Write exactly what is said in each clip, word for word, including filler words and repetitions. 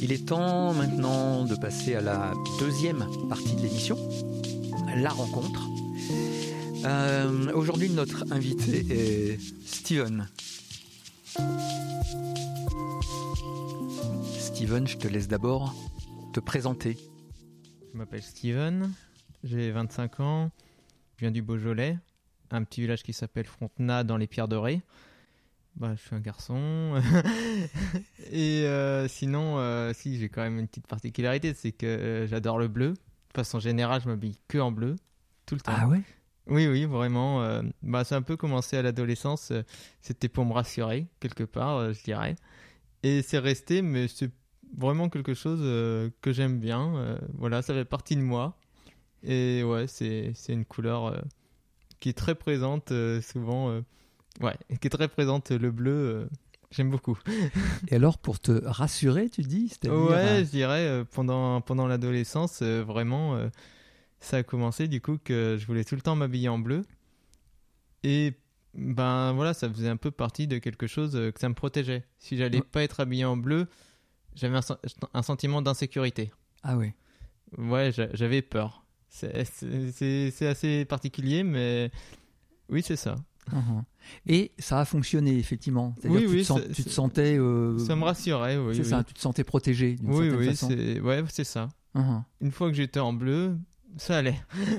Il est temps maintenant de passer à la deuxième partie de l'émission, la rencontre. Euh, aujourd'hui, notre invité est Steven. Steven, je te laisse d'abord te présenter. Je m'appelle Steven, j'ai vingt-cinq ans, je viens du Beaujolais, un petit village qui s'appelle Frontenat dans les Pierres de Ré. Bah, je suis un garçon. Et euh, sinon, euh, si, j'ai quand même une petite particularité, c'est que euh, j'adore le bleu. De façon générale, je m'habille que en bleu, tout le temps. Ah ouais ? Oui, oui, vraiment. Euh, bah, ça a un peu commencé à l'adolescence. Euh, c'était pour me rassurer, quelque part, euh, je dirais. Et c'est resté, mais c'est vraiment quelque chose euh, que j'aime bien. Euh, voilà, ça fait partie de moi. Et ouais, c'est, c'est une couleur euh, qui est très présente, euh, souvent... Euh, Ouais, qui est très présente, le bleu, euh, j'aime beaucoup. Et alors, pour te rassurer, tu dis, c'est-à-dire... Ouais, je dirais, euh, pendant, pendant l'adolescence, euh, vraiment, euh, ça a commencé du coup que je voulais tout le temps m'habiller en bleu. Et ben voilà, ça faisait un peu partie de quelque chose euh, que ça me protégeait. Si j'allais Ouais. pas être habillé en bleu, j'avais un, sen- un sentiment d'insécurité. Ah ouais. Ouais, j'a- j'avais peur. C'est, c'est, c'est, c'est assez particulier, mais oui, c'est ça. Uh-huh. Et ça a fonctionné, effectivement. C'est-à-dire Oui, que tu, oui, te, sens- c'est- tu te c'est- sentais... euh, Ça me rassurait, oui. c'est oui. ça, tu te sentais protégé, d'une Oui, certaine oui, façon. c'est... Ouais, c'est ça. Uh-huh. Une fois que j'étais en bleu, ça allait.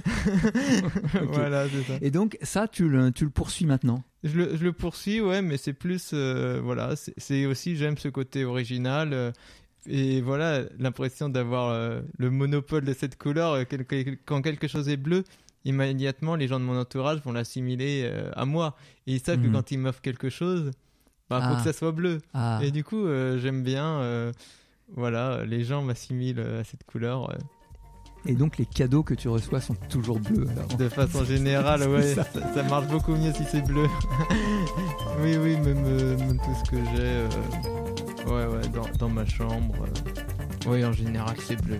Ok. Voilà, c'est ça. Et donc, ça, tu le, tu le poursuis maintenant. Je le, je le poursuis, ouais, mais c'est plus... euh, voilà, c'est, c'est aussi, j'aime ce côté original. euh, et voilà, l'impression d'avoir euh, le monopole de cette couleur. euh, quel- quel- quand quelque chose est bleu, immédiatement, les gens de mon entourage vont l'assimiler euh, à moi. Et ils savent Mhm. que quand ils m'offrent quelque chose, bah, faut Ah. que ça soit bleu. Ah, Et du coup, euh, j'aime bien... euh, voilà, les gens m'assimilent euh, à cette couleur. euh, et donc, les cadeaux que tu reçois sont toujours bleus. Alors. De façon générale, C'est ouais, ça. ça. Ça marche beaucoup mieux si c'est bleu. Oui, oui, même, euh, même tout ce que j'ai, euh, ouais, ouais, dans, dans ma chambre. euh, Oui, en général, c'est bleu.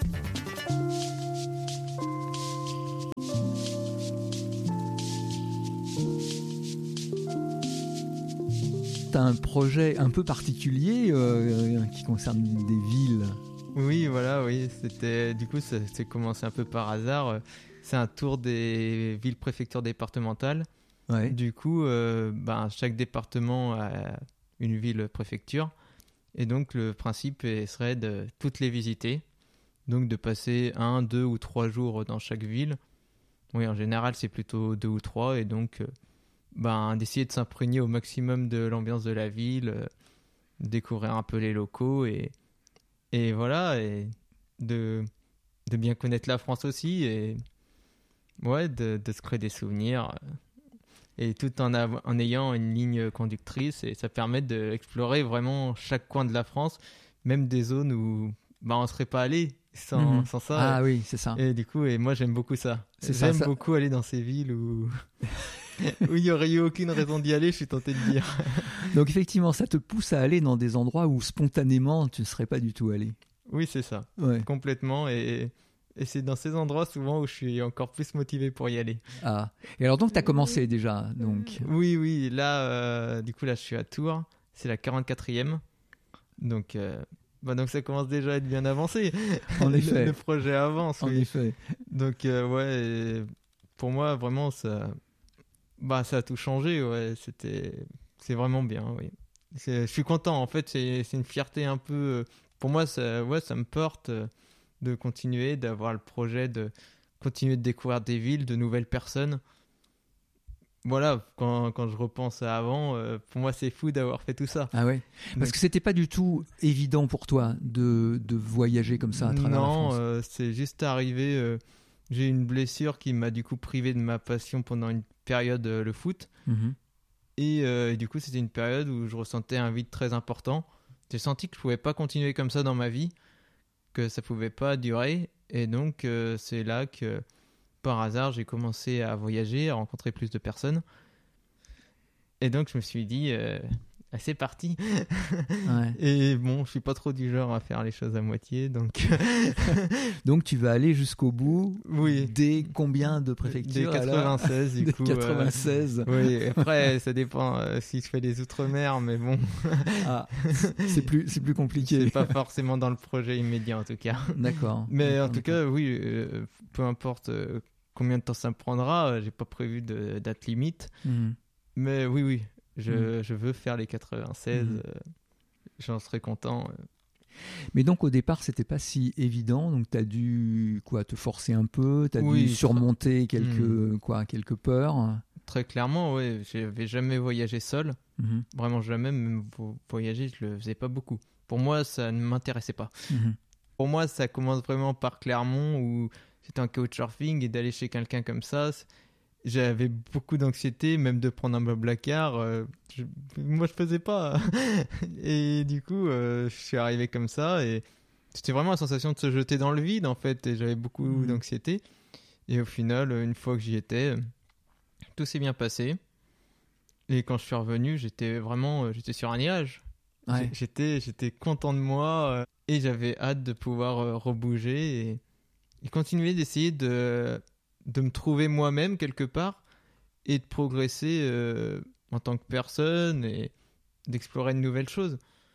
T'as un projet un peu particulier euh, qui concerne des villes. Oui, voilà, oui, c'était, du coup, ça s'est commencé un peu par hasard. euh, C'est un tour des villes-préfectures départementales. Ouais. Du coup, euh, ben, chaque département a une ville-préfecture. Et donc, le principe est- serait de toutes les visiter. Donc, de passer un, deux ou trois jours dans chaque ville. Oui, en général, c'est plutôt deux ou trois. Et donc, euh, ben, d'essayer de s'imprégner au maximum de l'ambiance de la ville, euh, découvrir un peu les locaux. Et, et voilà, et de, de bien connaître la France aussi. Et ouais, de, de se créer des souvenirs. euh, Et tout en, av- en ayant une ligne conductrice. Et ça permet d'explorer vraiment chaque coin de la France, même des zones où bah, on ne serait pas allé sans, Mhm. sans ça. Ah oui, c'est ça. Et du coup, et moi j'aime beaucoup ça. C'est ça, J'aime ça- beaucoup aller dans ces villes où où il n'y aurait eu aucune raison d'y aller, je suis tenté de dire. Donc, effectivement, ça te pousse à aller dans des endroits où spontanément tu ne serais pas du tout allé. Oui, c'est ça, Ouais. complètement. Et, et c'est dans ces endroits souvent où je suis encore plus motivé pour y aller. Ah. Et alors, donc, tu as commencé déjà. Donc. Oui, oui, là, euh, du coup, là je suis à Tours, c'est la quarante-quatrième. Donc, euh, bah, donc ça commence déjà à être bien avancé. En Le- effet. Le projet avance, En oui. effet. Donc euh, ouais, et pour moi vraiment ça, bah ça a tout changé. Ouais, c'était, c'est vraiment bien. Oui, c'est, je suis content. En fait, c'est, c'est une fierté un peu. euh, Pour moi, ça, ouais, ça me porte euh, de continuer, d'avoir le projet de continuer de découvrir des villes, de nouvelles personnes. Voilà, quand, quand je repense à avant, euh, pour moi c'est fou d'avoir fait tout ça. Ah ouais. Parce Donc- que c'était pas du tout évident pour toi de, de voyager comme ça à travers la Non, France. euh, c'est juste arrivé. euh, j'ai eu une blessure qui m'a du coup privé de ma passion pendant une période, euh, le foot. Mhm. Et, euh, et du coup, c'était une période où je ressentais un vide très important. J'ai senti que je pouvais pas continuer comme ça dans ma vie, que ça pouvait pas durer. Et donc, euh, c'est là que, par hasard, j'ai commencé à voyager, à rencontrer plus de personnes. Et donc, je me suis dit, euh, c'est parti. Ouais. Et bon, je suis pas trop du genre à faire les choses à moitié, donc. Donc tu vas aller jusqu'au bout. Oui. Dès combien de préfectures? Des quatre-vingt-seize, alors du coup. quatre-vingt-seize. Euh... Oui, après, ça dépend euh, si je fais les Outre-mer, mais bon. Ah, c'est plus, c'est plus compliqué. C'est pas forcément dans le projet immédiat, en tout cas. D'accord. Mais d'accord, en tout d'accord. cas, oui, euh, peu importe euh, combien de temps ça me prendra, euh, j'ai pas prévu de date limite. Mmh. Mais oui, oui, je, Mmh. je veux faire les quatre-vingt-seize. Mmh. euh, j'en serais content. euh. Mais donc au départ, c'était pas si évident. Donc tu as dû quoi, te forcer un peu, tu as Oui, dû surmonter quelques, Mmh. quoi, quelques peurs. Très clairement, oui, j'avais jamais voyagé seul. Mhm. Vraiment jamais, même vo- voyager, je le faisais pas beaucoup. Pour moi, ça ne m'intéressait pas. Mhm. Pour moi, ça commence vraiment par Clermont, où j'étais en couchsurfing, et d'aller chez quelqu'un comme ça, c- j'avais beaucoup d'anxiété, même de prendre un blablacar. euh, je- moi, je faisais pas. Et du coup, euh, je suis arrivé comme ça, et c'était vraiment la sensation de se jeter dans le vide, en fait, et j'avais beaucoup Mhm. d'anxiété. Et au final, une fois que j'y étais, tout s'est bien passé. Et quand je suis revenu, j'étais vraiment euh, j'étais sur un nuage. Ouais. J'ai- J'étais, j'étais content de moi euh, et j'avais hâte de pouvoir euh, rebouger et, et continuer d'essayer de, de me trouver moi-même quelque part et de progresser euh, en tant que personne et d'explorer de nouvelles choses.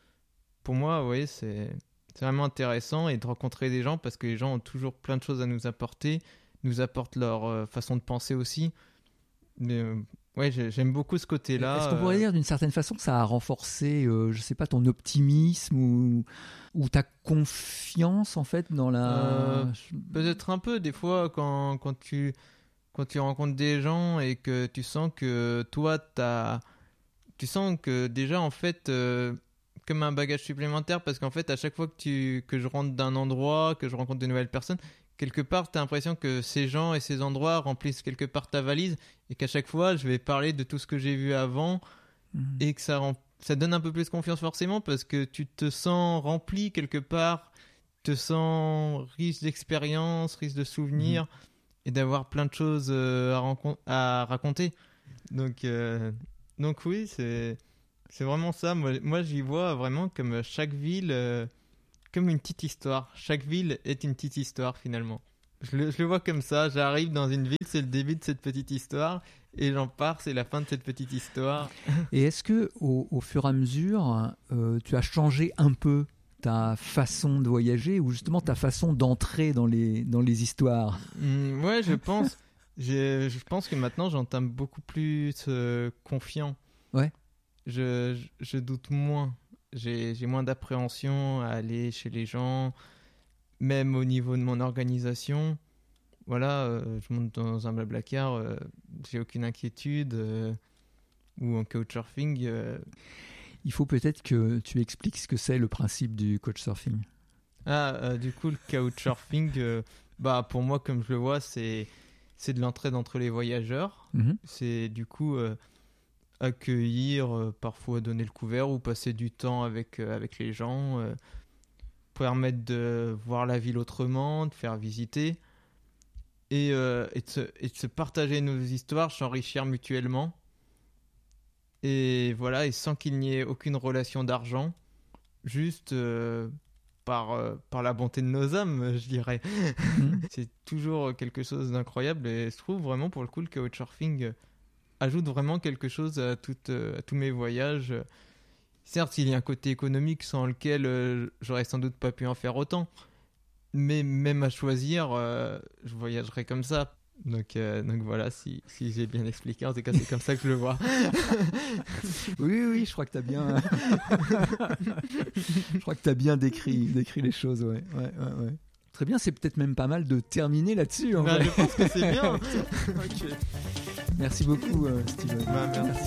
Pour moi, oui, c'est, c'est vraiment intéressant et de rencontrer des gens parce que les gens ont toujours plein de choses à nous apporter, nous apportent leur euh, façon de penser aussi. Mais euh, ouais, j'ai- j'aime beaucoup ce côté-là. Est-ce qu'on pourrait euh, dire d'une certaine façon que ça a renforcé, euh, je sais pas, ton optimisme ou, ou ta confiance en fait dans la. Euh, Peut-être un peu, des fois, quand, quand, tu, quand tu rencontres des gens et que tu sens que toi, t'as, tu sens que déjà, en fait, euh, comme un bagage supplémentaire, parce qu'en fait, à chaque fois que, tu, que je rentre d'un endroit, que je rencontre de nouvelles personnes, quelque part, tu as l'impression que ces gens et ces endroits remplissent quelque part ta valise et qu'à chaque fois, je vais parler de tout ce que j'ai vu avant Mhm. et que ça, rem- ça donne un peu plus confiance forcément parce que tu te sens rempli quelque part, te sens riche d'expérience, riche de souvenirs et d'avoir plein de choses euh, à, rencon- à raconter. Donc, euh, donc oui, c'est, c'est vraiment ça. Moi, moi, j'y vois vraiment comme chaque ville, euh, comme une petite histoire. Chaque ville est une petite histoire finalement. Je le, je le vois comme ça. J'arrive dans une ville, c'est le début de cette petite histoire. Et j'en pars, c'est la fin de cette petite histoire. Et est-ce que au, au fur et à mesure, euh, tu as changé un peu ta façon de voyager ou justement ta façon d'entrer dans les, dans les histoires? Hmm, ouais, je pense. J'ai- je pense que maintenant, j'entame beaucoup plus euh, confiant. Ouais. Je, je, je doute moins. J'ai, j'ai moins d'appréhension à aller chez les gens, même au niveau de mon organisation. Voilà, euh, je monte dans un blablacar, euh, j'ai aucune inquiétude. euh, ou en couchsurfing. euh, Il faut peut-être que tu expliques ce que c'est le principe du couchsurfing. Ah, euh, du coup, le couchsurfing, euh, bah, pour moi, comme je le vois, c'est, c'est de l'entraide entre les voyageurs. Mhm. C'est du coup euh, accueillir, euh, parfois donner le couvert ou passer du temps avec, euh, avec les gens, euh, permettre de voir la ville autrement, de faire visiter et, euh, et, de, se, et de se partager nos histoires, s'enrichir mutuellement. Et voilà, et sans qu'il n'y ait aucune relation d'argent, juste euh, par, euh, par la bonté de nos âmes, je dirais. Mhm. C'est toujours quelque chose d'incroyable et je trouve vraiment pour le coup le couchsurfing euh, ajoute vraiment quelque chose à, toute, euh, à tous mes voyages. Certes, il y a un côté économique sans lequel euh, j'aurais sans doute pas pu en faire autant, mais même à choisir, euh, je voyagerais comme ça. Donc, euh, donc voilà, si, si j'ai bien expliqué, en tout cas c'est comme ça que je le vois. Oui, oui, je crois que tu as bien, je crois que tu as bien décrit, décrit les choses, ouais, ouais, ouais, ouais. Très bien, c'est peut-être même pas mal de terminer là-dessus. En Ben, vrai. je pense que c'est bien. Ok. Merci beaucoup, euh, Steven. Ben, merci.